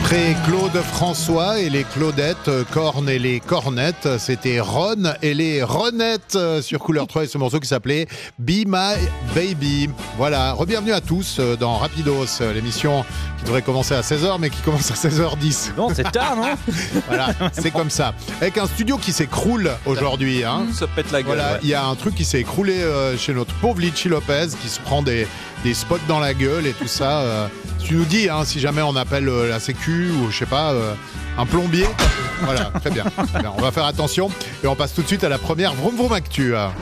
Après Claude François et les Claudettes, Corne et les Cornettes, c'était Ron et les Ronettes sur Couleur 3 et ce morceau qui s'appelait Be My Baby. Voilà, re-bienvenue à tous dans Rapidos, l'émission qui devrait commencer à 16h mais qui commence à 16h10. Non, c'est tard, non? Voilà, c'est comme ça. Avec un studio qui s'écroule aujourd'hui. Hein. Ça pète la gueule. Voilà, il y a un truc qui s'est écroulé chez notre pauvre Litchi Lopez qui se prend des spots dans la gueule et tout ça. Tu nous dis si jamais on appelle la sécu ou je sais pas un plombier. Voilà, très bien. On va faire attention et on passe tout de suite à la première Vroom Vroom Actu.